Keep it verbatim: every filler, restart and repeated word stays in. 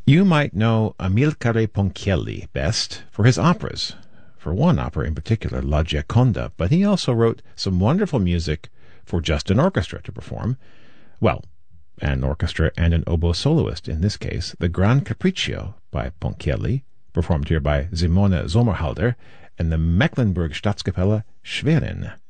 You might know Amilcare Ponchielli best for his operas, for one opera in particular, La Gioconda, but he also wrote some wonderful music for just an orchestra to perform. Well, an orchestra and an oboe soloist, in this case, the Gran Capriccio by Ponchielli, performed here by Simone Sommerhalder, and the Mecklenburg Staatskapelle Schwerin.